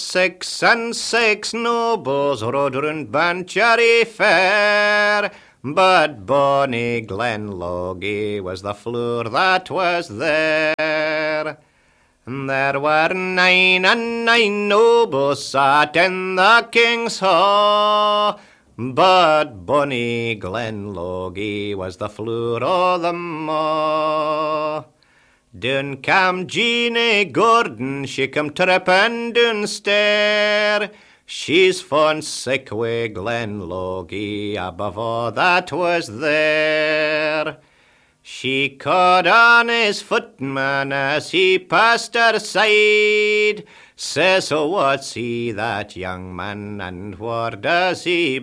6 nobles rode round Banchory Fair, but bonny Glenloggie was the floor that was there. There were 9 nobles sat in the king's hall, but bonny Glenloggie was the floor o' them all. Doon cam Jeanie Gordon, she come trippin' doon stair. She's fond sick wi' Glenloggie above all that was there. She caught on his footman as he passed her side. Says, oh, what's he, that young man, and where does he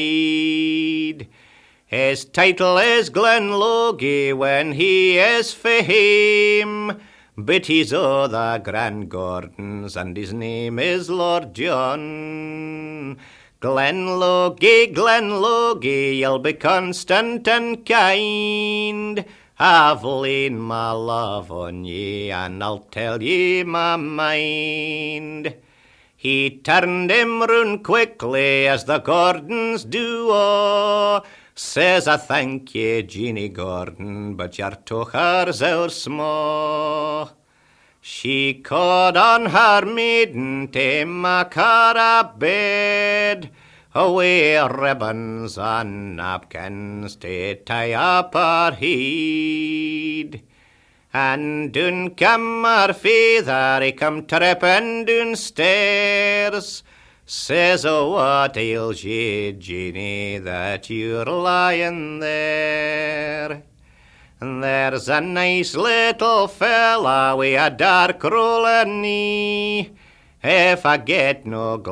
bide? His title is Glenloggie when he is fame, but he's o' the Grand Gordons, and his name is Lord John. Glenloggie, Glenloggie, you'll be constant and kind. I've lain my love on ye, and I'll tell ye my mind. He turned him round quickly, as the Gordons do, oh. Says, I thank ye, Jeanie Gordon, but your tocher's ower sma'. She called on her maiden to mak her a bed, away ribbons and napkins to tie up her head. And doon cam her father, he come trippin' doonstairs. Says, oh, what ails ye, Jeanie, that you're lying there? There's a nice little fella wi' a dark rollin' knee. If I get no